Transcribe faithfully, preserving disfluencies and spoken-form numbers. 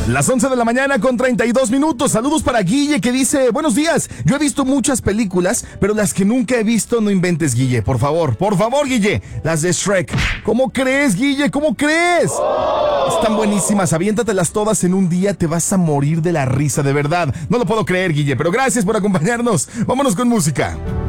Las once de la mañana con treinta y dos minutos. Saludos para Guille, que dice: buenos días, yo he visto muchas películas, pero las que nunca he visto no inventes, Guille. Por favor, por favor, Guille. Las de Shrek. ¿Cómo crees, Guille? ¿Cómo crees? Están buenísimas, aviéntatelas todas en un día, te vas a morir de la risa, de verdad. No lo puedo creer, Guille, pero gracias por acompañarnos. Vámonos con música.